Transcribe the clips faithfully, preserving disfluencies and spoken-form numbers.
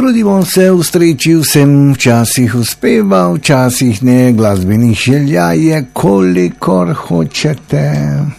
Trudimo se v streči vsem, včasih uspeva, včasih ne, glasbenih želja je kolikor hočete.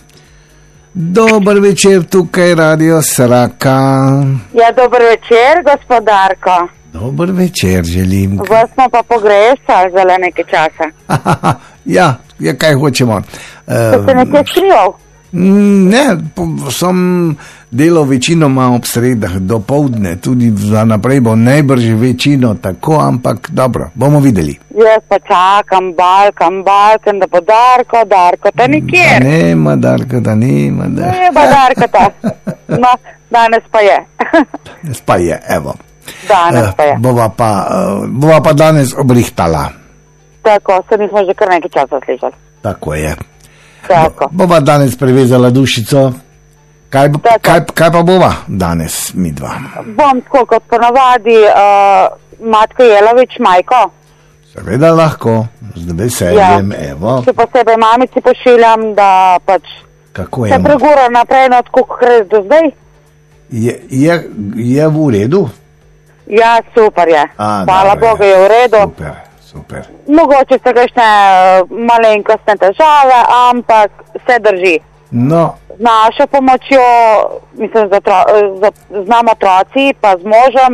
Dober večer, tukaj Radio Sraka. Ja, dober večer, gospodarko. Dober večer, želim. Vas smo pa pogrešali za nekaj časa. Ja, ja, kaj hočemo. Ste se nekaj skrival? Ne, sem delal večinoma ob sredah do povdne, tudi za naprej bo najbrž večino tako, ampak dobro, bomo videli. Jaz pa čakam, balkam, balkam, da bo Darko, Darko, ta nikjer. Nema Darko, da nema Darko. Nema Darko, ta. No, danes pa je. Danes pa je, evo. Danes pa je. Bova pa, bova pa danes obrihtala. Tako, se nismo že kar nekaj časa slišali. Tako je. Tako. Bova danes prevezala dušico. Kaj, kaj, kaj pa bova danes mi dva? Bom tako kot ponavadi uh, Matko Jelović, Majko. Seveda lahko, z veseljem, ja. Evo. Še posebej mamici pošiljam, da pač kako je se pregura naprej, no tako kar do zdaj. Je, je, je v redu? Ja, super je. A, hvala dobro, Bogu, je v redu. Super, super. Mogoče so kakšne malenkostne težave, ampak vse drži. No. Z našo pomočjo, mislim, z, otro, z, z nami otroci, pa z možem,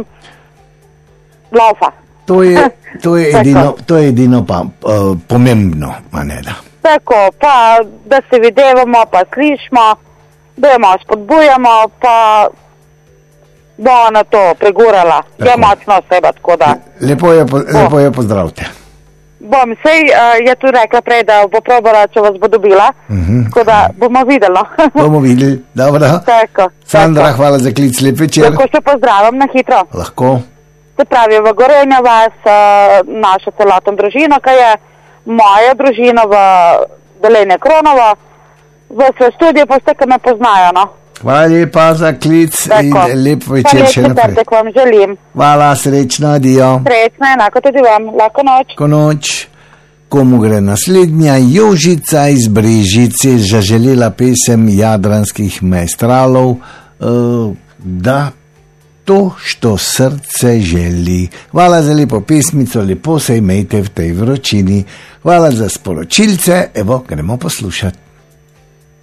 laufa. To je, to je edino, to je edino pa uh, pomembno, maneda. Tako, pa da se videvamo, pa slišimo, da jo malo spodbujamo, pa bo ona to pregurala. Tako. Je močno oseba, tako da. Lepo je, lepo je pozdravite. Bom, sej uh, je tu rekla prej, da bo probala, če vas bo dobila, uh-huh. Tako da bomo videli. Bomo videli, dobro. Tako. Sandra, tako. Hvala za klic, lep večer. Lahko še pozdravim na hitro. Lahko. Se pravi, v Gorenja vas, uh, našo celotno družino, kaj je moja družina v Velenje Kronovo, v svoj studio pa ste, ki me poznajo, no. Hvala lepa za klic tako. In lep večer še naprej. Lep vam želim. Hvala, srečno, adijo. Srečno, enako tudi vam. Lahko noč. Lahko noč. Komu gre naslednja? Jožica iz Brežice zaželela pesem jadranskih maestralov, uh, da to, što srce želi. Hvala za lepo pesmico, lepo se imejte v tej vročini. Hvala za sporočilce, evo, gremo poslušati.